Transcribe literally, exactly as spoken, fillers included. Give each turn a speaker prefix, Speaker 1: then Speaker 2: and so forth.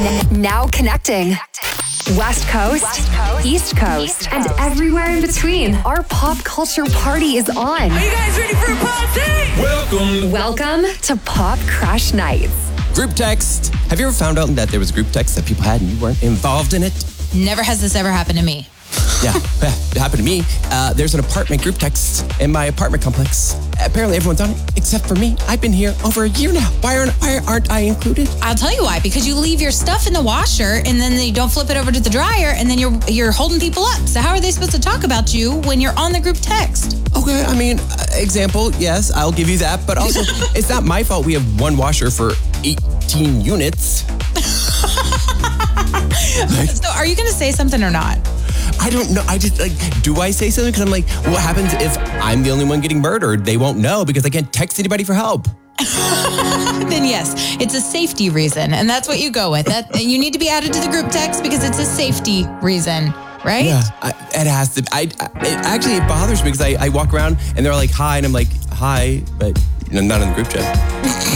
Speaker 1: Now connecting. West Coast, West Coast East, Coast, East Coast, and everywhere in between. Our pop culture party is on.
Speaker 2: Are you guys ready for a party?
Speaker 3: Welcome.
Speaker 1: Welcome to Pop Crash Nights.
Speaker 4: Group text. Have you ever found out that there was a group text that people had and you weren't involved in it?
Speaker 2: Never has this ever happened to me.
Speaker 4: Yeah, it happened to me. Uh, there's an apartment group text in my apartment complex. Apparently everyone's on it except for me. I've been here over a year now. Why aren't, why aren't I included?
Speaker 2: I'll tell you why. Because you leave your stuff in the washer and then you don't flip it over to the dryer and then you're you're holding people up. So how are they supposed to talk about you when you're on the group text?
Speaker 4: Okay, I mean, uh, example, yes, I'll give you that. But also, it's not my fault we have one washer for eighteen units.
Speaker 2: So are you going to say something or not?
Speaker 4: I don't know. I just, like, do I say something? Because I'm like, what happens if I'm the only one getting murdered? They won't know because I can't text anybody for help.
Speaker 2: Then yes, it's a safety reason. And that's what you go with. That you need to be added to the group text because it's a safety reason, right?
Speaker 4: Yeah, I, it has to. I, I it, actually, it bothers me because I, I walk around and they're like, hi. And I'm like, hi, but you know, not in the group chat.